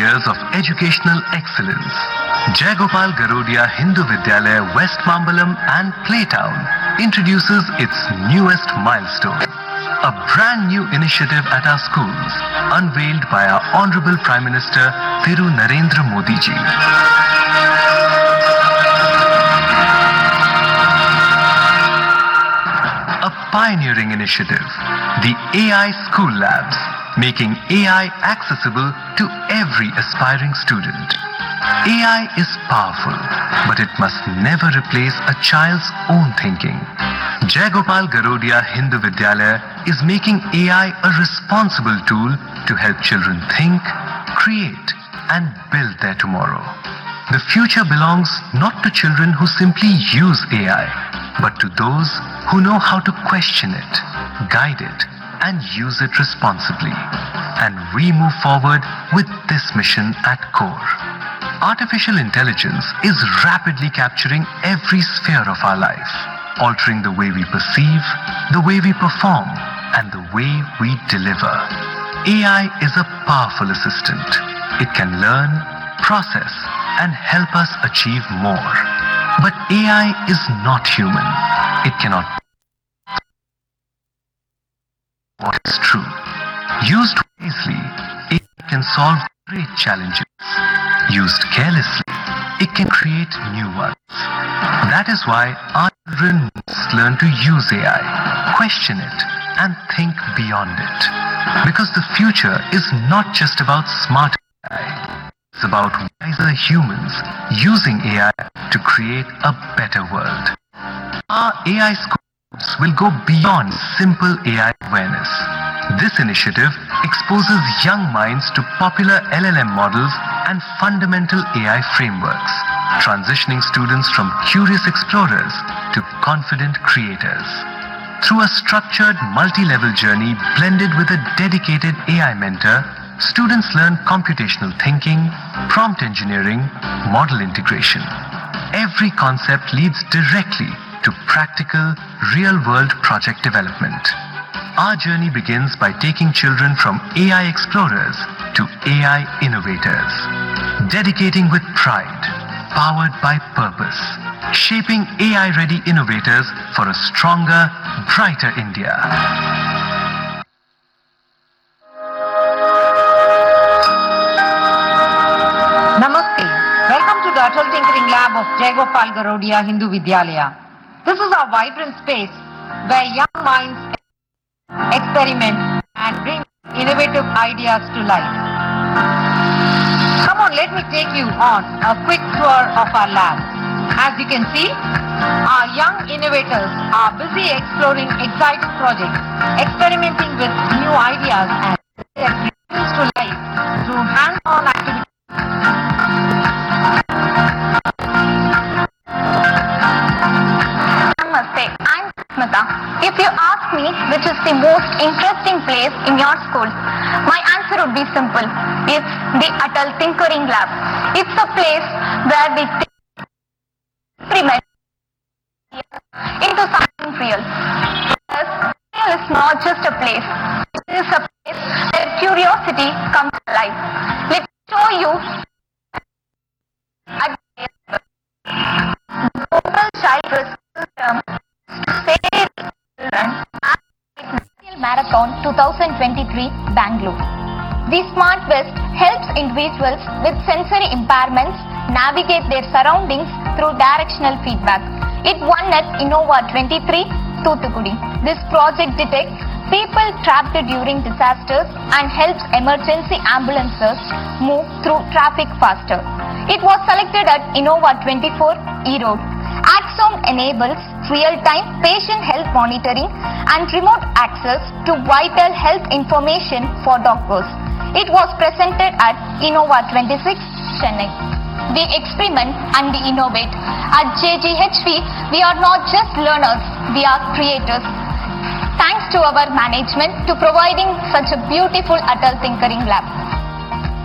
years of educational excellence, Jayagopal Garodia Hindu Vidyalaya West Mambalam and Playtown introduces its newest milestone. A brand new initiative at our schools, unveiled by our Honorable Prime Minister Thiru Narendra Modi ji. A pioneering initiative, the AI School Labs, making AI accessible to every aspiring student. AI is powerful, but it must never replace a child's own thinking. Jayagopal Garodia Hindu Vidyalaya is making AI a responsible tool to help children think, create, and build their tomorrow. The future belongs not to children who simply use AI, but to those who know how to question it, guide it, and use it responsibly. And we move forward with this mission at core. Artificial intelligence is rapidly capturing every sphere of our life, altering the way we perceive, the way we perform, and the way we deliver. AI is a powerful assistant. It can learn, process, and help us achieve more. But AI is not human. It cannot. What is true? Used wisely, it can solve great challenges. Used carelessly, it can create new ones. That is why our children must learn to use AI, question it, and think beyond it. Because the future is not just about smart AI. It's about wiser humans using AI to create a better world. Our AI schools will go beyond simple AI awareness. This initiative exposes young minds to popular LLM models and fundamental AI frameworks, transitioning students from curious explorers to confident creators. Through a structured multi-level journey blended with a dedicated AI mentor, students learn computational thinking, prompt engineering, model integration. Every concept leads directly to practical, real-world project development. Our journey begins by taking children from AI explorers to AI innovators, dedicating with pride, powered by purpose, shaping AI-ready innovators for a stronger, brighter India. Namaste. Welcome to the Atal Tinkering Lab of Jayagopal Garodia Hindu Vidyalaya. This is our vibrant space where young minds experiment and bring innovative ideas to life. Come on, let me take you on a quick tour of our lab. As you can see, our young innovators are busy exploring exciting projects, experimenting with new ideas and their dreams to life through hands-on activities. Namaste, I'm Smita. If you ask me which is the most interesting place in your school, my answer would be simple. It's the Atal Tinkering Lab. It's a place where we experiment into something real. Yes, real is not just a place. It is a place where curiosity comes alive. Let me show you the Global Child Research System Save Children National Marathon 2023 Bangalore. The Smart Vest helps individuals with sensory impairments navigate their surroundings through directional feedback. It won at Innova 23, Thoothukudi. This project detects people trapped during disasters and helps emergency ambulances move through traffic faster. It was selected at Innova 24, Erode. Axon enables real-time patient health monitoring and remote access to vital health information for doctors. It was presented at Innova 26, Chennai. We experiment and we innovate. At JGHV, we are not just learners, we are creators. Thanks to our management to providing such a beautiful Atal Tinkering Lab.